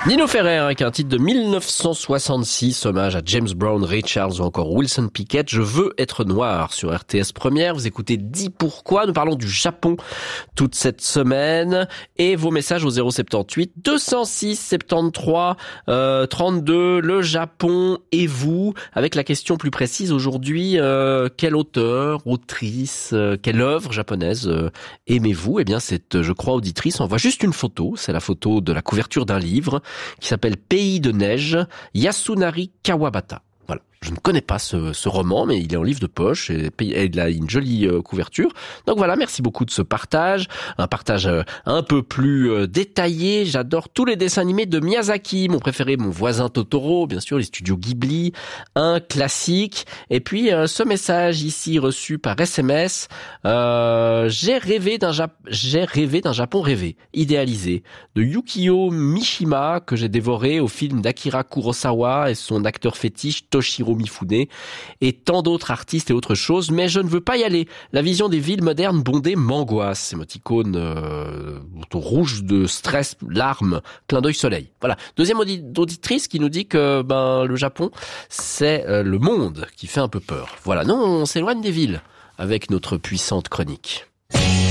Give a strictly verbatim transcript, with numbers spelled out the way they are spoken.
Nino Ferrer avec un titre de mille neuf cent soixante-six, hommage à James Brown, Ray Charles ou encore Wilson Pickett. Je veux être noir sur R T S Première. Vous écoutez Dis pourquoi. Nous parlons du Japon toute cette semaine et vos messages au zéro sept huit deux zéro six soixante-treize euh, trente-deux. Le Japon et vous, avec la question plus précise aujourd'hui, euh, quel auteur, autrice, euh, quelle œuvre japonaise euh, aimez-vous? Eh bien, cette, je crois, auditrice envoie juste une photo. C'est la photo de la couverture d'un livre qui s'appelle Pays de neige, Yasunari Kawabata. Voilà. Je ne connais pas ce, ce roman, mais il est en livre de poche et, et il a une jolie euh, couverture. Donc voilà, merci beaucoup de ce partage. Un partage euh, un peu plus euh, détaillé. J'adore tous les dessins animés de Miyazaki. Mon préféré, Mon voisin Totoro, bien sûr, les studios Ghibli. Un classique. Et puis, euh, ce message ici reçu par S M S. Euh, j'ai rêvé d'un Jap- j'ai rêvé d'un Japon rêvé, idéalisé. De Yukio Mishima, que j'ai dévoré au film d'Akira Kurosawa et son acteur fétiche Toshiro Mifune et tant d'autres artistes et autres choses, mais je ne veux pas y aller. La vision des villes modernes bondées m'angoisse. Émoticône euh, rouge de stress, larmes, clin d'œil soleil. Voilà. Deuxième audi- auditrice qui nous dit que ben le Japon, c'est euh, le monde qui fait un peu peur. Voilà. Non, on s'éloigne des villes avec notre puissante chronique.